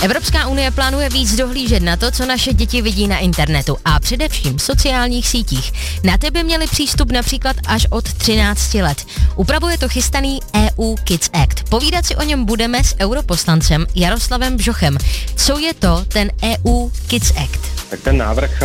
Evropská unie plánuje víc dohlížet na to, co naše děti vidí na internetu a především v sociálních sítích. Na ty by měli přístup například až od 13 let. Upravuje to chystaný EU Kids Act. Povídat si o něm budeme s europoslancem Jaroslavem Bžochem. Co je to ten EU Kids Act? Tak ten návrh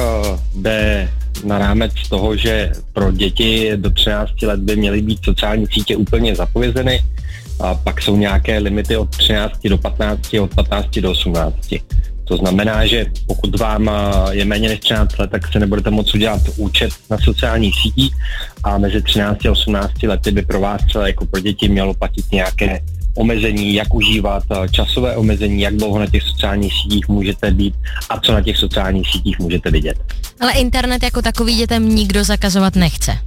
jde na rámec toho, že pro děti do 13 let by měly být sociální sítě úplně zapovězeny. A pak jsou nějaké limity od 13 do 15, od 15 do 18. To znamená, že pokud vám je méně než 13 let, tak se nebudete moct udělat účet na sociálních sítích a mezi 13 a 18 lety by pro vás jako pro děti mělo platit nějaké omezení, jak užívat, časové omezení, jak dlouho na těch sociálních sítích můžete být a co na těch sociálních sítích můžete vidět. Ale internet jako takový dětem nikdo zakazovat nechce.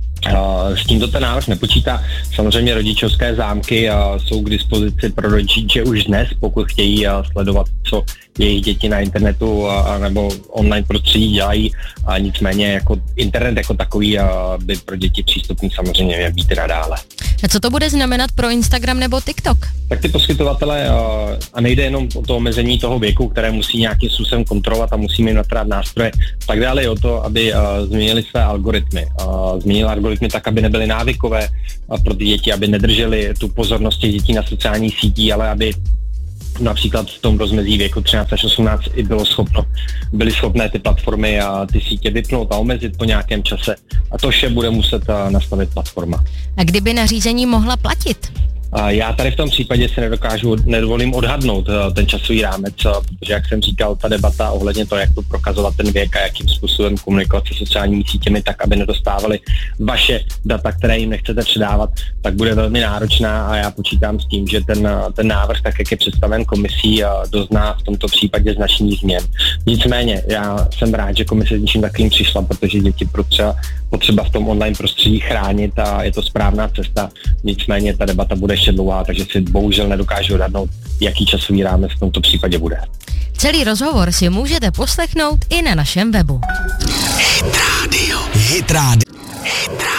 S tímto ten návrh nepočítá. Samozřejmě rodičovské zámky jsou k dispozici pro rodiče už dnes, pokud chtějí sledovat, co jejich děti na internetu nebo online prostředí dělají. A nicméně jako internet jako takový by pro děti přístupný samozřejmě měl být nadále. A co to bude znamenat pro Instagram nebo TikTok? Tak ty poskytovatele, a nejde jenom o to omezení toho věku, které musí nějakým způsobem kontrolovat a musíme jim natrát nástroje, tak dále je o to, aby změnili své algoritmy. Změnili algoritmy tak, aby nebyly návykové pro ty děti, aby nedrželi tu pozornost těch dětí na sociálních sítích, ale aby například v tom rozmezí věku 13 až 18 i byly schopné ty platformy a ty sítě vypnout a omezit po nějakém čase. A to vše bude muset nastavit platforma. A kdyby nařízení mohla platit? Já tady v tom případě si nedovolím odhadnout ten časový rámec, protože jak jsem říkal, ta debata ohledně toho, jak to prokazovat ten věk a jakým způsobem komunikovat se sociálními sítěmi, tak aby nedostávali vaše data, které jim nechcete předávat, tak bude velmi náročná a já počítám s tím, že ten návrh, tak jak je představen komisí, dozná v tomto případě značných změn. Nicméně, já jsem rád, že komise s něčím takovým přišla, protože děti potřeba v tom online prostředí chránit a je to správná cesta. Nicméně ta debata bude ještě dlouhá, takže si bohužel nedokážu odhadnout, jaký časový rámec v tomto případě bude. Celý rozhovor si můžete poslechnout i na našem webu. Hit Radio.